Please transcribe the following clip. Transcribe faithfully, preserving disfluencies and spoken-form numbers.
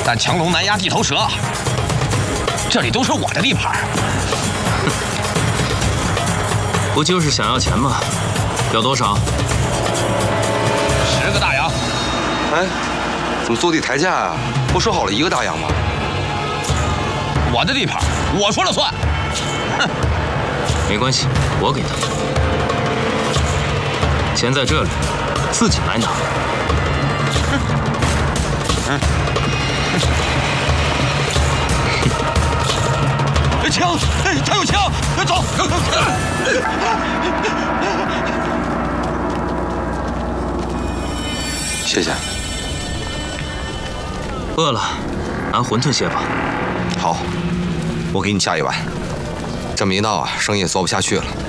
但强龙难压地头蛇，这里都是我的地盘。 不就是想要钱吗？要多少？ 十个大洋。 哎，怎么坐地抬价啊？不说好了一个大洋吗？ 我的地盘，我说了算。哼， 没关系，我给他。钱在这里，自己来拿。 嗯。枪！他有枪！走！ 谢谢。 饿了，拿馄饨歇吧。 好，我给你加一碗。这么一闹啊，生意也做不下去了。